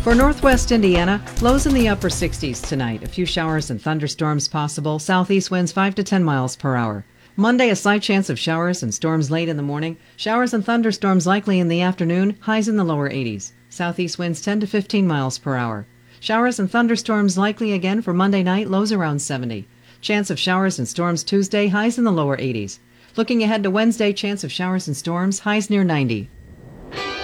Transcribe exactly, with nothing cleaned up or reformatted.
For northwest Indiana, lows in the upper sixties tonight. A few showers and thunderstorms possible. Southeast winds five to ten miles per hour. Monday, a slight chance of showers and storms late in the morning. Showers and thunderstorms likely in the afternoon. Highs in the lower eighties. Southeast winds ten to fifteen miles per hour. Showers and thunderstorms likely again for Monday night. Lows around seventy. Chance of showers and storms Tuesday. Highs in the lower eighties. Looking ahead to Wednesday, chance of showers and storms. Highs near ninety.